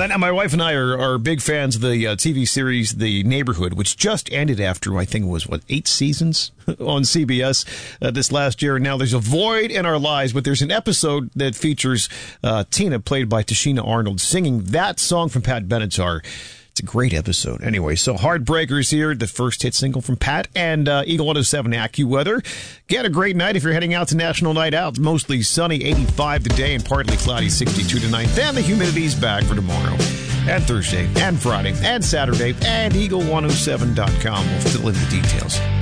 Now, my wife and I are big fans of the TV series The Neighborhood, which just ended after, I think it was, 8 seasons on CBS this last year. And now there's a void in our lives, but there's an episode that features Tina, played by Tashina Arnold, singing that song from Pat Benatar. It's a great episode. Anyway, so Heartbreakers here, the first hit single from Pat, and Eagle 107 AccuWeather. Get a great night if you're heading out to National Night Out. Mostly sunny, 85 today, and partly cloudy, 62 tonight. Then the humidity's back for tomorrow, and Thursday, and Friday, and Saturday, and Eagle107.com will fill in the details.